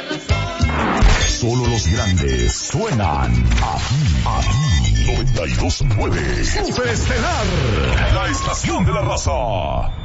Solo los grandes suenan aquí. 92.9 Superestelar, la estación de la raza.